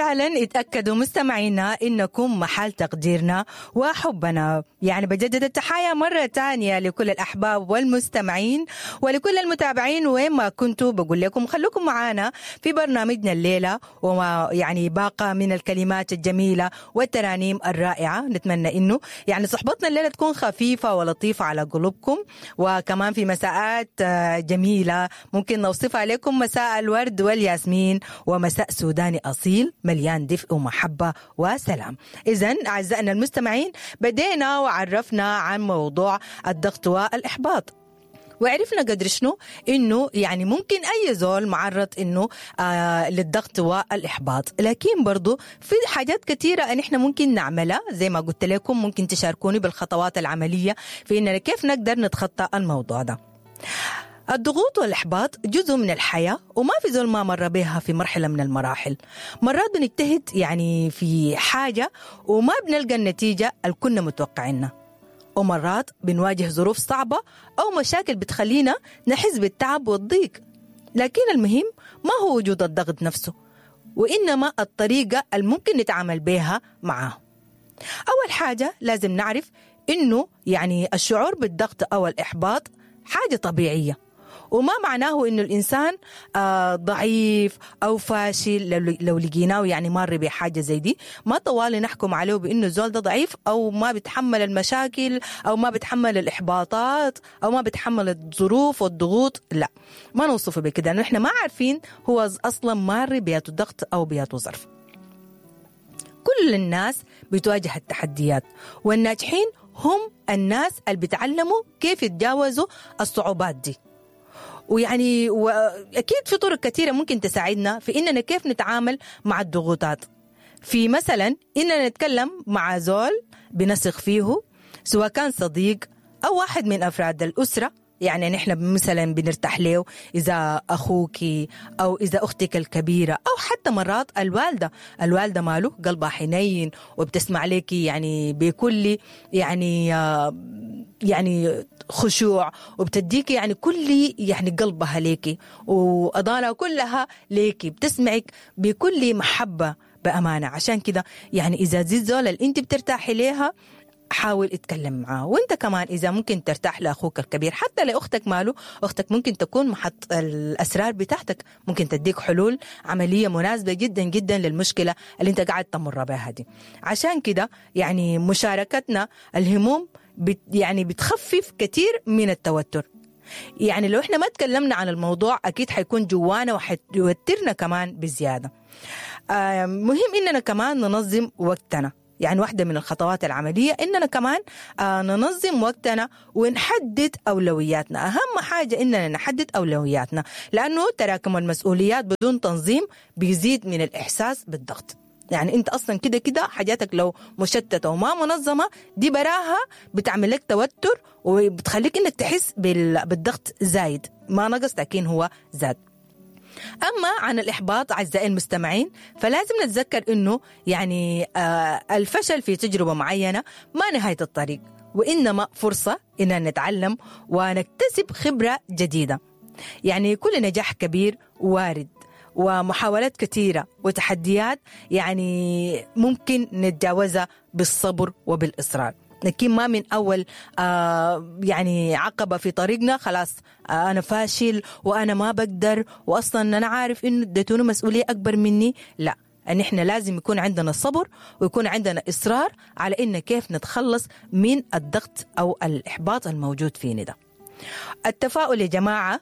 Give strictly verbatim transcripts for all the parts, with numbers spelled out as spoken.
وسهلا. اتأكدوا مستمعينا إنكم محل تقديرنا وحبنا. يعني بجدد التحية مرة تانية لكل الأحباب والمستمعين ولكل المتابعين وين ما كنتوا. بقول لكم خلوكم معانا في برنامجنا الليلة، وما يعني باقة من الكلمات الجميلة والترانيم الرائعة. نتمنى إنه يعني صحبتنا الليلة تكون خفيفة ولطيفة على قلوبكم، وكمان في مساءات جميلة ممكن نوصفها لكم مساء الورد والياسمين ومساء سوداني أصيل مليان دفء ومحبة وسلام. إذن أعزائنا المستمعين، بدينا وعرفنا عن موضوع الضغط والإحباط، وعرفنا قدر شنو إنه يعني ممكن أي زول معرض إنه آه للضغط والإحباط، لكن برضو في حاجات كثيرة أن إحنا ممكن نعملها. زي ما قلت لكم ممكن تشاركوني بالخطوات العملية في إننا كيف نقدر نتخطى الموضوع ده. الضغوط والإحباط جزء من الحياة، وما في زول ما مر بها في مرحلة من المراحل. مرات بنجتهد يعني في حاجة وما بنلقى النتيجة اللي كنا متوقعينها، ومرات بنواجه ظروف صعبة أو مشاكل بتخلينا نحس بالتعب والضيق. لكن المهم ما هو وجود الضغط نفسه، وإنما الطريقة الممكن نتعامل بها معه. أول حاجة لازم نعرف إنه يعني الشعور بالضغط أو الإحباط حاجة طبيعية، وما معناه إنه الإنسان آه ضعيف أو فاشل. لو, لو لقيناه يعني مر بحاجة زي دي، ما طوالي نحكم عليه بإنه الزول ده ضعيف أو ما بيتحمل المشاكل أو ما بيتحمل الإحباطات أو ما بيتحمل الظروف والضغوط. لا، ما نوصفه بكده، لأنه إحنا ما عارفين هو أصلا مر بياته ضغط أو بياته ظرف. كل الناس بتواجه التحديات، والناجحين هم الناس اللي بيتعلموا كيف يتجاوزوا الصعوبات دي. ويعني وأكيد في طرق كثيرة ممكن تساعدنا في إننا كيف نتعامل مع الضغوطات. في مثلا إننا نتكلم مع زول بنثق فيه، سواء كان صديق أو واحد من أفراد الأسرة. يعني نحن مثلا بنرتاح له، إذا أخوك أو إذا أختك الكبيرة أو حتى مرات الوالدة. الوالدة ماله قلبها حنين وبتسمع لك يعني بكل يعني يعني خشوع، وبتديك يعني كل يعني قلبها ليكي وأضالها كلها ليكي، بتسمعك بكل محبة بأمانة. عشان كده يعني إذا زي زول اللي أنت بترتاحي ليها، حاول اتكلم معاه. وانت كمان اذا ممكن ترتاح لاخوك الكبير، حتى لاختك ماله، اختك ممكن تكون محط الاسرار بتاعتك، ممكن تديك حلول عمليه مناسبه جدا جدا للمشكله اللي انت قاعد تمر بها دي. عشان كده يعني مشاركتنا الهموم بت يعني بتخفف كتير من التوتر. يعني لو احنا ما تكلمنا عن الموضوع اكيد حيكون جوانا وحيوترنا كمان بزياده. آه مهم اننا كمان ننظم وقتنا. يعني واحدة من الخطوات العملية إننا كمان آه ننظم وقتنا ونحدد أولوياتنا. أهم حاجة إننا نحدد أولوياتنا، لأنه تراكم المسؤوليات بدون تنظيم بيزيد من الإحساس بالضغط. يعني أنت أصلا كده كده حاجاتك لو مشتتة وما منظمة، دي براها بتعمل لك توتر وبتخليك إنك تحس بالضغط زايد، ما نقص لكن هو زاد. أما عن الإحباط أعزائي المستمعين، فلازم نتذكر إنه يعني آه الفشل في تجربة معينة ما نهاية الطريق، وإنما فرصة إننا نتعلم ونكتسب خبرة جديدة. يعني كل نجاح كبير وارد، ومحاولات كثيرة وتحديات يعني ممكن نتجاوزها بالصبر وبالإصرار. لكن ما من أول آه يعني عقبة في طريقنا خلاص آه أنا فاشل وأنا ما بقدر وأصلا أنا عارف إنه اديتوني مسؤولية أكبر مني. لا، أن إحنا لازم يكون عندنا صبر ويكون عندنا إصرار على إن كيف نتخلص من الضغط أو الإحباط الموجود فينا ده. التفاؤل يا جماعة،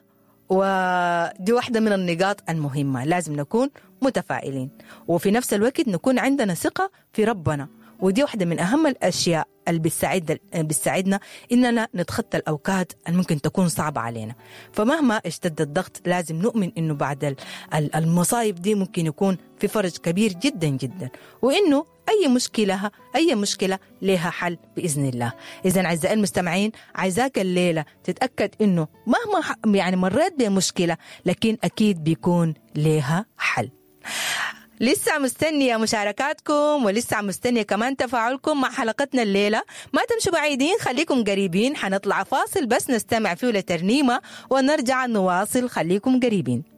ودي واحدة من النقاط المهمة. لازم نكون متفائلين، وفي نفس الوقت نكون عندنا ثقة في ربنا، ودي واحدة من أهم الأشياء اللي بتساعد بتساعدنا إننا نتخطى الأوقات اللي ممكن تكون صعبة علينا. فمهما اشتد الضغط لازم نؤمن إنه بعد المصايب دي ممكن يكون في فرج كبير جدا جدا، وإنه أي مشكلة أي مشكلة لها حل بإذن الله. إذن أعزائي المستمعين، عايزاك الليلة تتأكد إنه مهما يعني مريت بمشكلة لكن أكيد بيكون لها حل. لسه مستنية مشاركاتكم، ولسه مستنية كمان تفاعلكم مع حلقتنا الليلة. ما تمشوا بعيدين، خليكم قريبين، حنطلع فاصل بس نستمع فيه لترنيمة ونرجع نواصل. خليكم قريبين.